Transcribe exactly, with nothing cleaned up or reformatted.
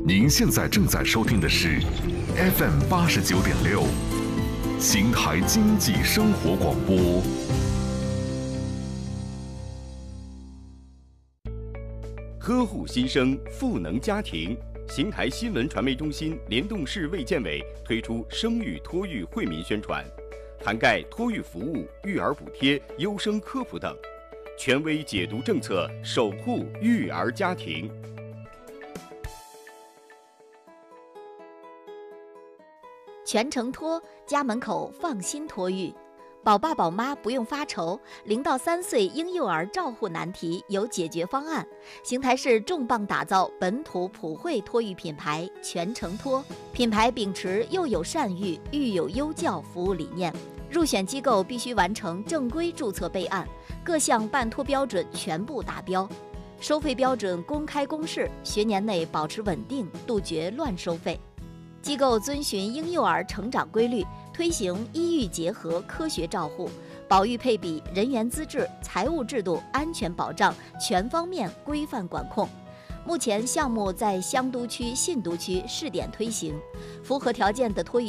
您现在正在收听的是 F M 八十九点六，邢台经济生活广播。 呵护新生，赋能家庭。邢台新闻传媒中心联动市卫健委推出生育托育惠民宣传，涵盖托育服务、育儿补贴、优生科普等，权威解读政策，守护育儿家庭。 全程托，家门口放心托育，宝爸宝妈不用发愁，零到三岁婴幼儿照护难题有解决方案。邢台市重磅打造本土普惠托育品牌全程托，品牌秉持幼有善育、育有优教服务理念，入选机构必须完成正规注册备案，各项办托标准全部达标，收费标准公开公示，学年内保持稳定，杜绝乱收费。机构遵循婴幼儿成长规律，推行医育结合科学照护，保育配比、人员资质、财务制度、安全保障全方面规范管控。目前项目在香都区、信都区试点推行，符合条件的托育